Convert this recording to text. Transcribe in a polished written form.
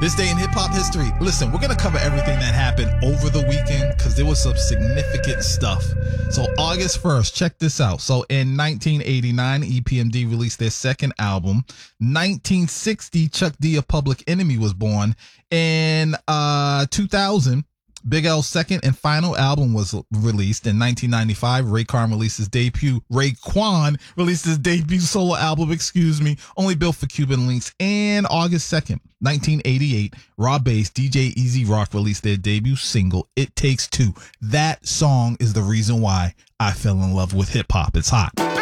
This day in hip hop history. Listen, we're going to cover everything that happened over the weekend because there was some significant stuff. So August 1st, check this out. So in 1989, EPMD released their second album. 1960, Chuck D, A Public Enemy was born. In 2000, Big L's second and final album was released. In 1995, Raekwon released his debut solo album, Only Built for Cuban Links. And August 2nd, 1988, Raw Bass, DJ Easy Rock released their debut single, It Takes Two. That song is the reason why I fell in love with hip hop. It's hot.